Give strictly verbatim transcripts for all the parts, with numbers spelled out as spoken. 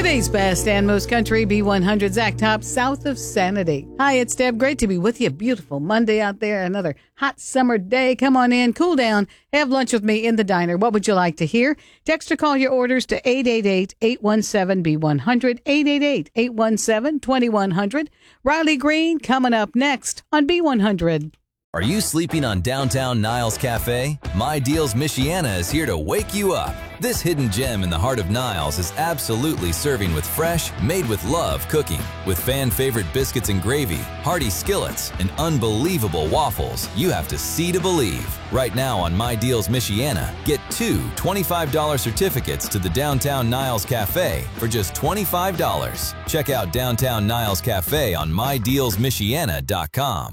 Today's best and most country B one hundred Zach Top, south of Sanity. Hi, it's Deb. Great to be with you. Beautiful Monday out there. Another hot summer day. Come on in, cool down, have lunch with me in the diner. What would you like to hear? Text or call your orders to eight eight eight, eight one seven, B one hundred, eight eight eight, eight one seven, two one zero zero. Riley Green coming up next on B one hundred. Are you sleeping on downtown Niles Cafe? My Deals Michiana is here to wake you up. This hidden gem in the heart of Niles is absolutely serving with fresh, made with love cooking. With fan-favorite biscuits and gravy, hearty skillets, and unbelievable waffles, you have to see to believe. Right now on My Deals Michiana, get two twenty-five dollars certificates to the Downtown Niles Cafe for just twenty-five dollars. Check out Downtown Niles Cafe on my deals michiana dot com.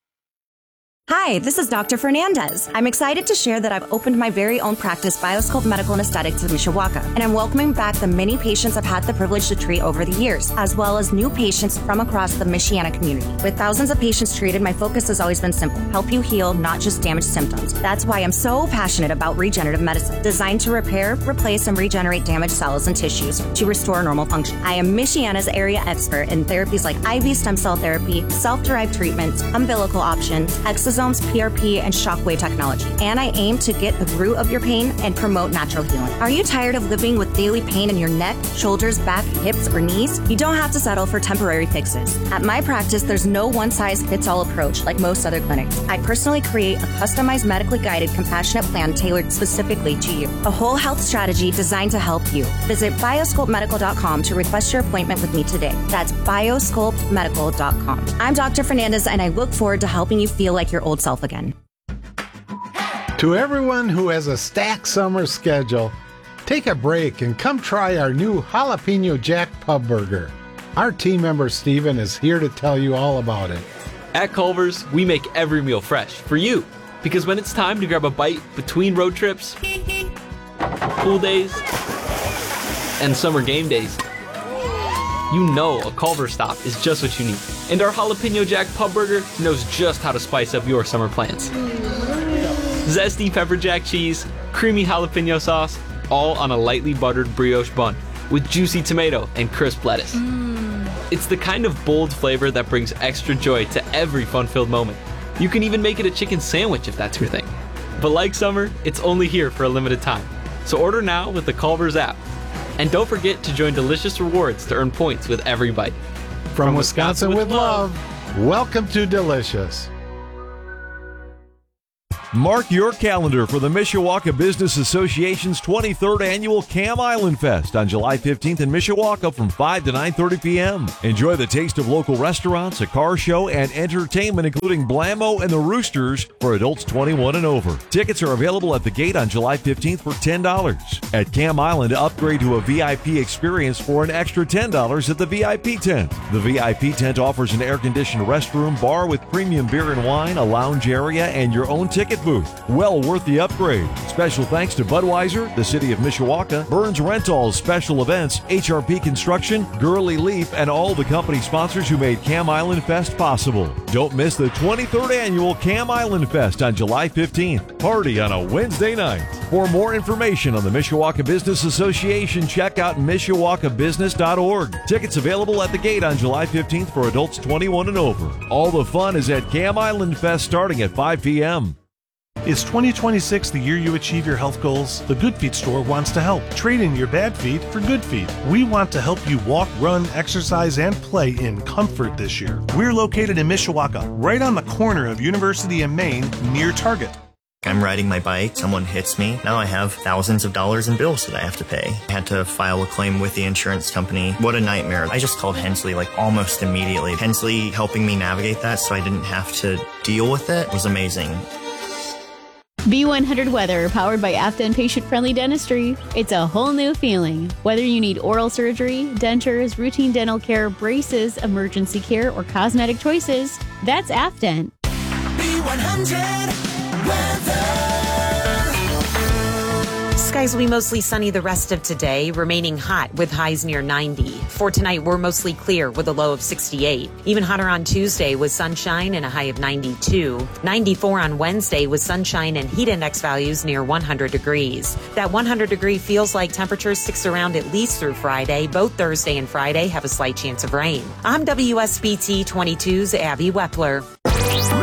Hi, this is Doctor Fernandez. I'm excited to share that I've opened my very own practice, Bioscope Medical and Aesthetics in Mishawaka, and I'm welcoming back the many patients I've had the privilege to treat over the years, as well as new patients from across the Michiana community. With thousands of patients treated, my focus has always been simple: help you heal, not just damage symptoms. That's why I'm so passionate about regenerative medicine, designed to repair, replace, and regenerate damaged cells and tissues to restore normal function. I am Michiana's area expert in therapies like I V stem cell therapy, self-derived treatments, umbilical options, exosomes, P R P, and shockwave technology. And I aim to get the root of your pain and promote natural healing. Are you tired of living with daily pain in your neck, shoulders, back, hips, or knees? You don't have to settle for temporary fixes. At my practice, there's no one-size-fits-all approach like most other clinics. I personally create a customized, medically guided, compassionate plan tailored specifically to you. A whole health strategy designed to help you. Visit bioscope medical dot com to request your appointment with me today. That's bioscope medical dot com. I'm Doctor Fernandez, and I look forward to helping you feel like your old self again. To everyone who has a stacked summer schedule, take a break and come try our new Jalapeno Jack Pub Burger. Our team member Steven is here to tell you all about it. At Culver's, we make every meal fresh for you, because when it's time to grab a bite between road trips, pool days, and summer game days, you know a Culver's stop is just what you need. And our Jalapeno Jack Pub Burger knows just how to spice up your summer plans. Zesty pepper jack cheese, creamy jalapeno sauce, all on a lightly buttered brioche bun with juicy tomato and crisp lettuce. Mm. It's the kind of bold flavor that brings extra joy to every fun-filled moment. You can even make it a chicken sandwich if that's your thing. But like summer, it's only here for a limited time. So order now with the Culver's app. And don't forget to join Delicious Rewards to earn points with every bite. From, From Wisconsin, Wisconsin with, with love, love, welcome to Delicious. Mark your calendar for the Mishawaka Business Association's twenty-third Annual Cam Island Fest on July fifteenth in Mishawaka from five to nine thirty p.m. Enjoy the taste of local restaurants, a car show, and entertainment including Blammo and the Roosters for adults twenty-one and over. Tickets are available at the gate on July fifteenth for ten dollars. At Cam Island, upgrade to a V I P experience for an extra ten dollars at the V I P tent. The V I P tent offers an air-conditioned restroom, bar with premium beer and wine, a lounge area, and your own ticket booth. Well worth the upgrade. Special thanks to Budweiser, the City of Mishawaka, Burns Rentals Special Events, H R P Construction, Gurley Leaf, and all the company sponsors who made Cam Island Fest possible. Don't miss the twenty-third Annual Cam Island Fest on July fifteenth. Party on a Wednesday night. For more information on the Mishawaka Business Association, check out mishawaka business dot org. Tickets available at the gate on July fifteenth for adults twenty-one and over. All the fun is at Cam Island Fest starting at five p.m. Is twenty twenty-six the year you achieve your health goals? The Good Feet store wants to help. Trade in your bad feet for good feet. We want to help you walk, run, exercise, and play in comfort this year. We're located in Mishawaka, right on the corner of University and Main, near Target. I'm riding my bike, someone hits me. Now I have thousands of dollars in bills that I have to pay. I had to file a claim with the insurance company. What a nightmare. I just called Hensley like almost immediately. Hensley helping me navigate that so I didn't have to deal with it was amazing. B one hundred Weather, powered by Afton Patient Friendly Dentistry. It's a whole new feeling. Whether you need oral surgery, dentures, routine dental care, braces, emergency care, or cosmetic choices, that's Afton. B one hundred Weather. Skies will be mostly sunny the rest of today, remaining hot with highs near ninety. For tonight, we're mostly clear with a low of sixty-eight. Even hotter on Tuesday with sunshine and a high of ninety-two. ninety-four on Wednesday with sunshine and heat index values near one hundred degrees. That one hundred degree feels like temperature sticks around at least through Friday. Both Thursday and Friday have a slight chance of rain. I'm W S B T twenty-two's Abby Wepler.